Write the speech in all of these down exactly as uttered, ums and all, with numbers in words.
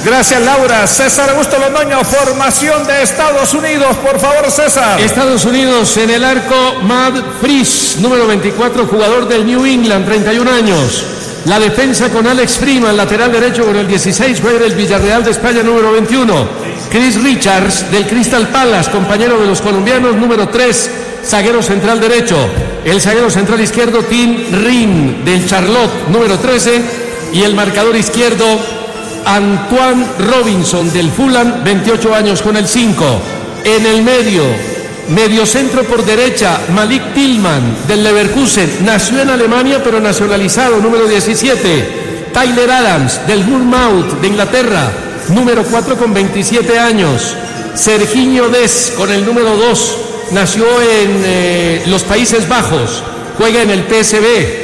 Gracias, Laura. César Augusto Londoño, formación de Estados Unidos, por favor, César. Estados Unidos en el arco, Matt Freese, número veinticuatro, jugador del New England, treinta y un años. La defensa con Alex Freeman, lateral derecho con el dieciséis, juega del Villarreal de España, número veintiuno. Chris Richards del Crystal Palace, compañero de los colombianos, número tres, zaguero central derecho. El zaguero central izquierdo, Tim Rin del Charlotte, número trece. Y el marcador izquierdo, Antoine Robinson del Fulham, veintiocho años, con el cinco. En el medio, mediocentro por derecha, Malik Tillman del Leverkusen, nació en Alemania pero nacionalizado, número diecisiete. Tyler Adams del Bournemouth de Inglaterra, número cuatro, con veintisiete años. Serginho Dest con el número dos, nació en eh, los Países Bajos, juega en el P S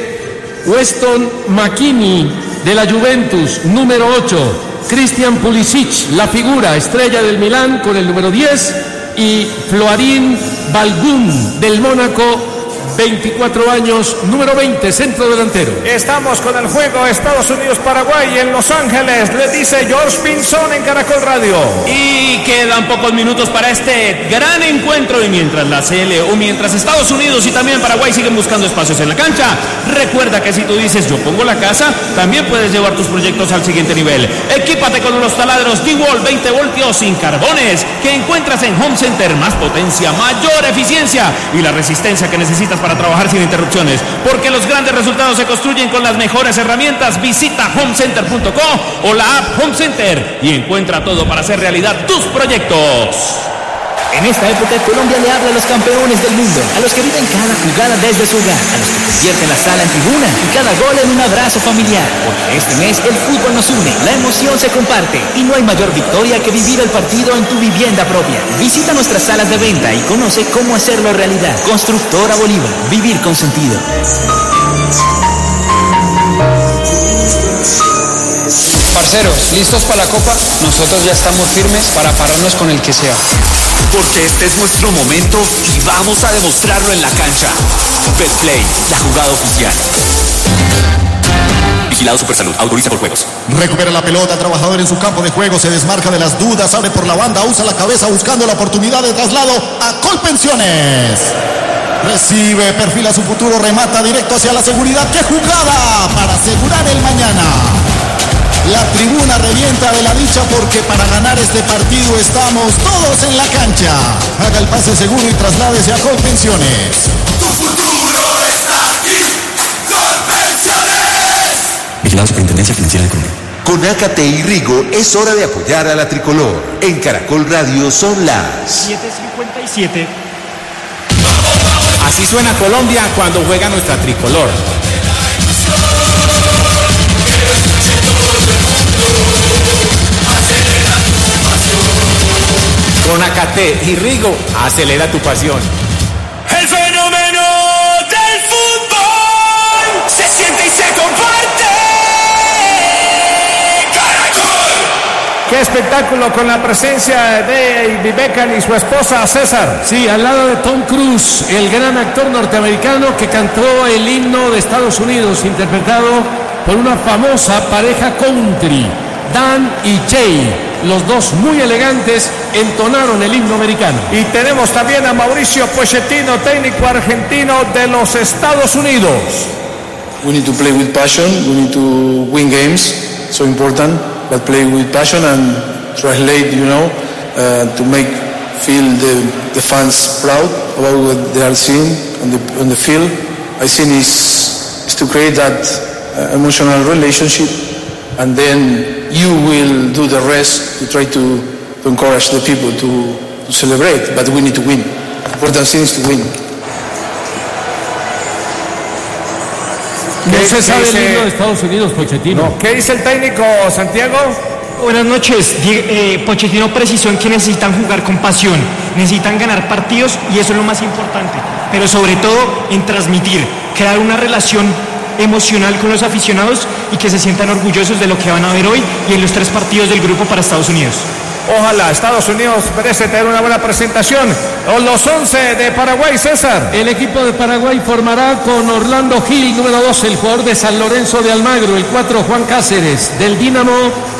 V. Weston McKennie de la Juventus, número ocho. Christian Pulisic, la figura, estrella del Milán, con el número diez. Y Florin Balogun del Mónaco, veinticuatro años, número veinte, centro delantero. Estamos con el juego Estados Unidos-Paraguay en Los Ángeles, le dice George Pinzón en Caracol Radio. Y quedan pocos minutos para este gran encuentro, y mientras la C L o mientras Estados Unidos y también Paraguay siguen buscando espacios en la cancha, recuerda que si tú dices yo pongo la casa, también puedes llevar tus proyectos al siguiente nivel. Equípate con unos taladros D-Wall veinte voltios sin carbones que encuentras en Home Center, más potencia, mayor eficiencia y la resistencia que necesitas para trabajar sin interrupciones, porque los grandes resultados se construyen con las mejores herramientas. Visita home center punto co o la app Home Center y encuentra todo para hacer realidad tus proyectos. En esta época, Colombia le habla a los campeones del mundo, a los que viven cada jugada desde su hogar, a los que convierten la sala en tribuna y cada gol en un abrazo familiar. Porque este mes el fútbol nos une, la emoción se comparte y no hay mayor victoria que vivir el partido en tu vivienda propia. Visita nuestras salas de venta y conoce cómo hacerlo realidad. Constructora Bolívar, vivir con sentido. Parceros, ¿listos para la Copa? Nosotros ya estamos firmes para pararnos con el que sea. Porque este es nuestro momento y vamos a demostrarlo en la cancha. Betplay, la jugada oficial. Vigilado Supersalud, autoriza por juegos. Recupera la pelota, trabajador en su campo de juego, se desmarca de las dudas, abre por la banda, usa la cabeza buscando la oportunidad de traslado a Colpensiones. Recibe, perfila su futuro, remata directo hacia la seguridad. ¡Qué jugada para asegurar el mañana! La tribuna revienta de la dicha porque para ganar este partido estamos todos en la cancha. Haga el pase seguro y trasládese a Colpensiones. Tu futuro está aquí. Colpensiones. Vigilado Superintendencia Financiera de Colombia. Con Ácate y Rigo es hora de apoyar a la tricolor. En Caracol Radio son las siete cincuenta y siete. Así suena Colombia cuando juega nuestra tricolor. Con Ácate y Rigo, acelera tu pasión. El fenómeno del fútbol se siente y se comparte. Caracol. Qué espectáculo con la presencia de Ivy Beckham y su esposa César. Sí, al lado de Tom Cruise, el gran actor norteamericano que cantó el himno de Estados Unidos, interpretado por una famosa pareja country, Dan y Jay. Los dos muy elegantes entonaron el himno americano. Y tenemos también a Mauricio Pochettino, técnico argentino de los Estados Unidos. We need to play with passion, we need to win games, so important, but play with passion and translate, you know, uh, to make feel the, the fans proud about what they are seeing on the, on the field. I think is, is to create that uh, emotional relationship, and then you will do the rest to try to, to encourage the people to, to celebrate, but we need to win. The important thing is to win. No se sabe el himno de Estados Unidos, Pochettino. No. ¿Qué dice el técnico, Santiago? Buenas noches. Eh, Pochettino precisó en que necesitan jugar con pasión, necesitan ganar partidos y eso es lo más importante, pero sobre todo en transmitir, crear una relación emocional con los aficionados y que se sientan orgullosos de lo que van a ver hoy y en los tres partidos del grupo para Estados Unidos. Ojalá Estados Unidos merece tener una buena presentación. O los once de Paraguay, César. El equipo de Paraguay formará con Orlando Gil, número dos, el jugador de San Lorenzo de Almagro, el cuatro, Juan Cáceres, del Dínamo